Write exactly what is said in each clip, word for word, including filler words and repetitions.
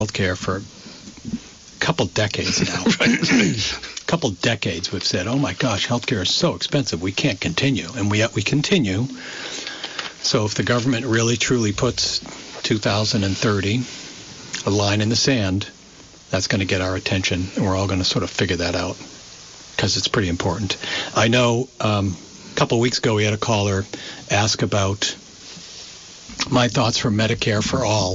healthcare for a couple decades now. A couple decades we've said, oh my gosh, healthcare is so expensive, we can't continue. And we we continue. So if the government really truly puts two thousand thirty, a line in the sand, that's going to get our attention, and we're all going to sort of figure that out because it's pretty important. I know um, a couple of weeks ago we had a caller ask about my thoughts for Medicare for all.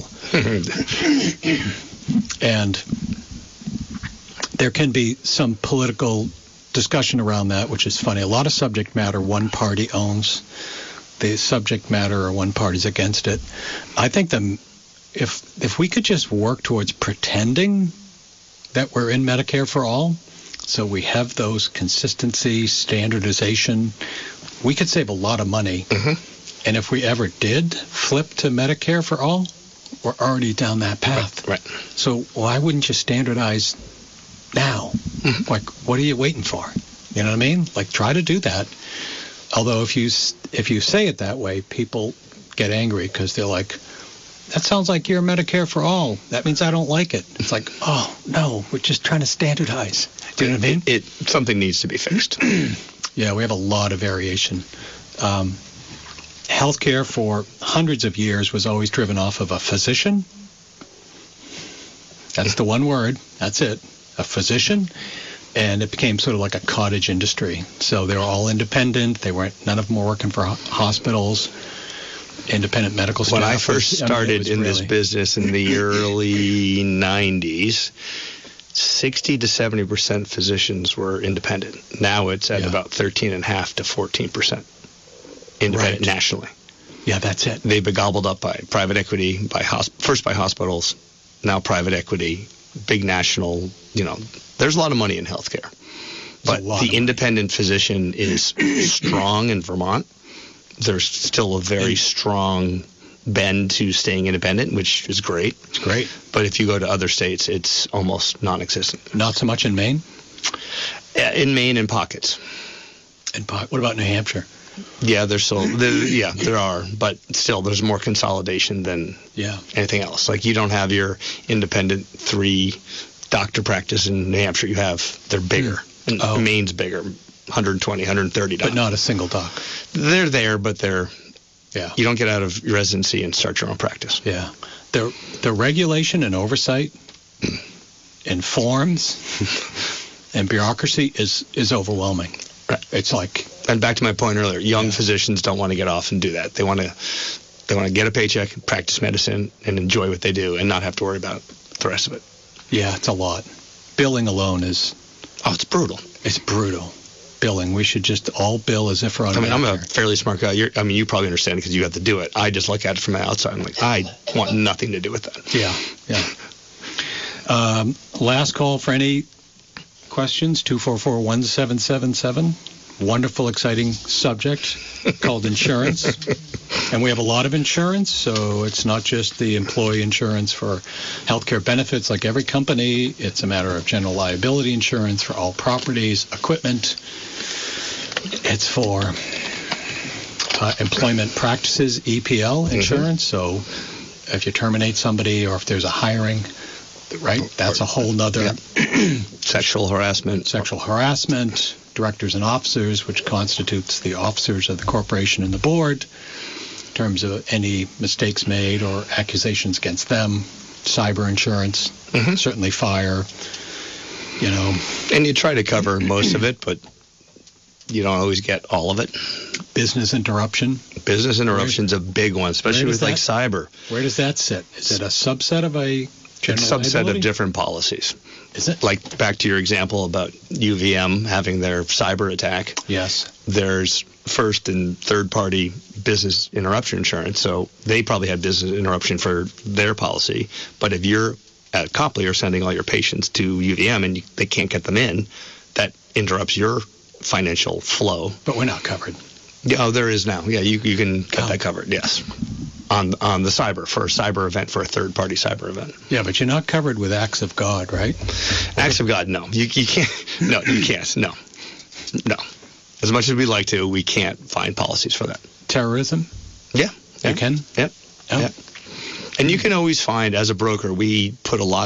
And there can be some political discussion around that, which is funny. A lot of subject matter one party owns. The subject matter or one party's against it. I think the, if if we could just work towards pretending that we're in Medicare for all, so we have those consistency, standardization, we could save a lot of money. Mm-hmm. And if we ever did flip to Medicare for all, we're already down that path. Right. right. So why wouldn't you standardize now? Mm-hmm. Like, what are you waiting for? You know what I mean? Like, try to do that. Although if you if you say it that way, people get angry because they're like, that sounds like you're Medicare for all. That means I don't like it. It's like, oh, no, we're just trying to standardize. Do you know what I mean? It, it something needs to be fixed. Yeah, we have a lot of variation. Um, healthcare for hundreds of years was always driven off of a physician. That's the one word. That's it. A physician. And it became sort of like a cottage industry. So they were all independent. They weren't. None of them were working for hospitals, independent medical staff. When I first started I mean, in really, this business in the early nineties, sixty to seventy percent physicians were independent. Now it's at yeah. about thirteen and a half to fourteen percent independent right. nationally. Yeah, that's it. They've been gobbled up by private equity, by hosp- first by hospitals, now private equity, big national, you know. There's a lot of money in healthcare, but the independent physician is strong in Vermont. There's still a very strong bend to staying independent, which is great. It's great. But if you go to other states, it's almost non-existent. Not so much in Maine? In Maine, in pockets. In po- what about New Hampshire? Yeah, there's so there, yeah, there are, but still, there's more consolidation than yeah. anything else. Like you don't have your independent three doctor practice in New Hampshire. You have they're bigger. Mm. And oh. Maine's bigger, one hundred twenty, one hundred thirty doctors. But not a single doc. They're there, but they're yeah. You don't get out of residency and start your own practice. Yeah, the the regulation and oversight and forms and bureaucracy is is overwhelming. Right. It's like. And back to my point earlier, young yeah. physicians don't want to get off and do that. They want to they want to get a paycheck, practice medicine, and enjoy what they do, and not have to worry about the rest of it. Yeah, it's a lot. Billing alone is... Oh, it's brutal. It's brutal. Billing. We should just all bill as if we're on I mean, Medicare. I'm a fairly smart guy. You're, I mean, you probably understand because you have to do it. I just look at it from the outside. I'm like, I want nothing to do with that. Yeah, yeah. Um, last call for any questions, two four four, one seven seven seven. Wonderful, exciting subject called insurance. And we have a lot of insurance, so it's not just the employee insurance for healthcare benefits like every company. It's a matter of general liability insurance for all properties, equipment. It's for uh, employment practices, E P L insurance. Mm-hmm. So if you terminate somebody or if there's a hiring, right, that's a whole nother... Yeah. Sexual harassment. Sexual harassment. Directors and officers, which constitutes the officers of the corporation and the board, in terms of any mistakes made or accusations against them, cyber insurance, mm-hmm. certainly fire, you know. And you try to cover most of it, but you don't always get all of it. Business interruption. Business interruption's a big one, especially with that, like cyber. Where does that sit? Is it a subset of a general It's a subset liability? of different policies. Is it? Like back to your example about U V M having their cyber attack. Yes. There's first and third party business interruption insurance. So they probably had business interruption for their policy. But if you're at Copley or sending all your patients to U V M and you, they can't get them in, that interrupts your financial flow. But we're not covered. Yeah, oh, there is now. Yeah, you you can get oh. that covered, yes. On on the cyber, for a cyber event, for a third-party cyber event. Yeah, but you're not covered with acts of God, right? Acts of God, no. You you can't. No, you can't. No. No. As much as we'd like to, we can't find policies for that. Terrorism? Yeah. You yeah. can? Yep. Oh. Yep. And you can always find, as a broker, we put a lot